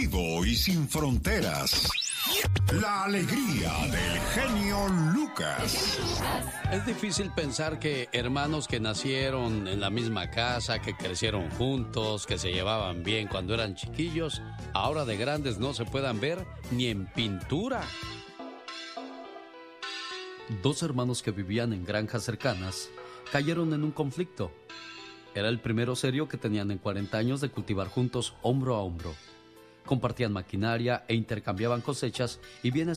divertido y sin fronteras. La alegría del genio Lucas. Es difícil pensar que hermanos que nacieron en la misma casa, que crecieron juntos, que se llevaban bien cuando eran chiquillos, ahora de grandes no se puedan ver ni en pintura. Dos hermanos que vivían en granjas cercanas cayeron en un conflicto. Era el primero serio que tenían en 40 años de cultivar juntos hombro a hombro. Compartían maquinaria e intercambiaban cosechas y bienes